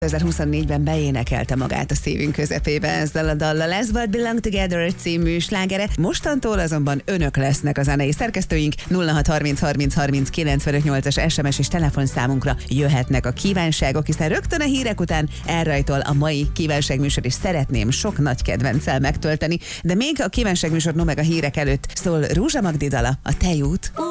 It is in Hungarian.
2024-ben beénekelte magát a szívünk közepébe ezzel a dallal. Let's What Belong Together című slágere. Mostantól azonban önök lesznek a zenei szerkesztőink. 0630 30 30 95 8-as SMS és telefonszámunkra jöhetnek a kívánságok, hiszen rögtön a hírek után elrajtol a mai kívánságműsor, és szeretném sok nagy kedvenccel megtölteni. De még a kívánságműsor, no meg a hírek előtt szól Rózsa Magdi dala, a Tejút.